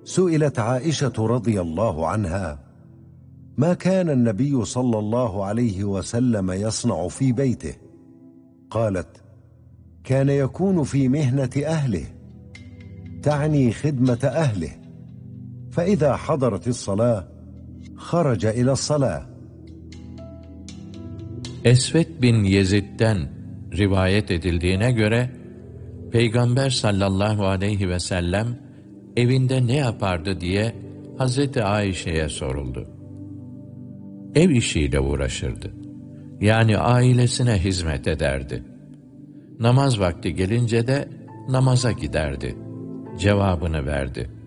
سئلت عائشة رضي الله عنها: ما كان النبي صلى الله عليه وسلم يصنع في بيته؟ قالت: كان يكون في مهنة أهله، تعني خدمة أهله، فإذا حضرت الصلاة خرج إلى الصلاة. Esved bin Yezid'den rivayet edildiğine göre, Peygamber sallallahu aleyhi ve sellem evinde ne yapardı diye Hazreti Ayşe'ye soruldu. Ev işiyle uğraşırdı. Yani ailesine hizmet ederdi. Namaz vakti gelince de namaza giderdi. Cevabını verdi.